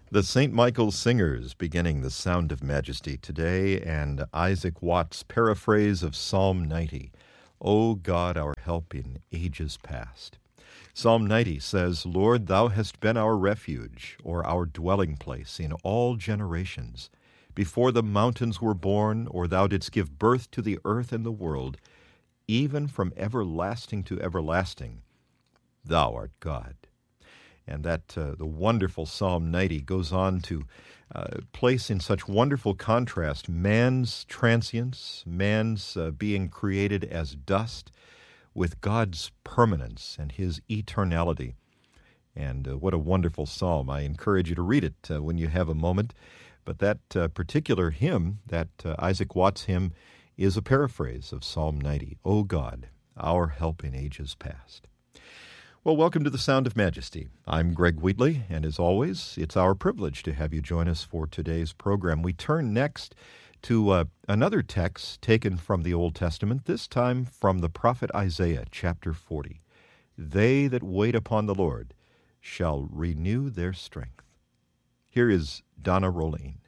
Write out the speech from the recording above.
The St. Michael Singers beginning The Sound of Majesty today, and Isaac Watts' paraphrase of Psalm 90, O God, our help in ages past. Psalm 90 says, Lord, thou hast been our refuge, or our dwelling place in all generations. Before the mountains were born, or thou didst give birth to the earth and the world, even from everlasting to everlasting, thou art God. And that the wonderful Psalm 90 goes on to place in such wonderful contrast man's transience, man's being created as dust, with God's permanence and his eternality. And what a wonderful psalm. I encourage you to read it when you have a moment. But that particular hymn, that Isaac Watts hymn, is a paraphrase of Psalm 90. O God, our help in ages past. Well, welcome to The Sound of Majesty. I'm Greg Wheatley, and as always, it's our privilege to have you join us for today's program. We turn next to another text taken from the Old Testament, this time from the prophet Isaiah, chapter 40. They that wait upon the Lord shall renew their strength. Here is Donna Rolene.